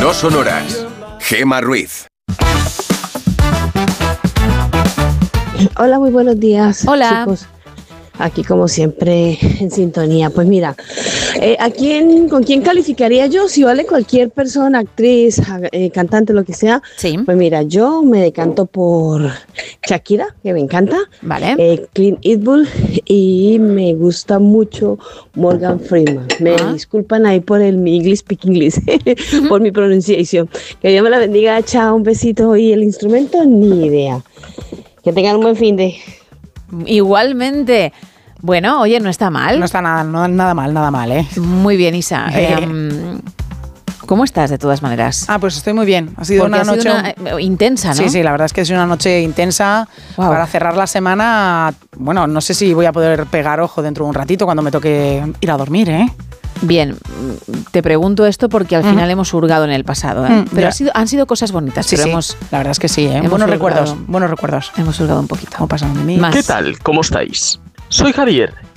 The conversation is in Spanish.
No sonoras. Gemma Ruiz. Hola, muy buenos días. Hola. Chicos. Aquí como siempre en sintonía. Pues mira, ¿con quién calificaría yo? Si vale cualquier persona, actriz, cantante, lo que sea. Sí. Pues mira, yo me decanto por Shakira, que me encanta. Vale. Clint Eastwood y me gusta mucho Morgan Freeman. Me disculpan ahí por mi English speak English, por mi pronunciación. Que Dios me la bendiga, chao, un besito. Y el instrumento, ni idea. Que tengan un buen fin de... Igualmente. Bueno, oye, no está mal. No está nada mal, ¿eh? Muy bien, Isa. ¿Cómo estás, de todas maneras? Pues estoy muy bien. Ha sido una noche intensa, ¿no? Sí, la verdad es que es una noche intensa. Wow. Para cerrar la semana. Bueno, no sé si voy a poder pegar ojo dentro de un ratito cuando me toque ir a dormir, ¿eh? Bien, te pregunto esto porque al final hemos hurgado en el pasado, ¿eh? Pero han sido cosas bonitas. Sí, pero sí. La verdad es que sí, ¿eh? Buenos recuerdos. Hemos hurgado un poquito. ¿Cómo pasan de mí? ¿Qué tal? ¿Cómo estáis? Soy Javier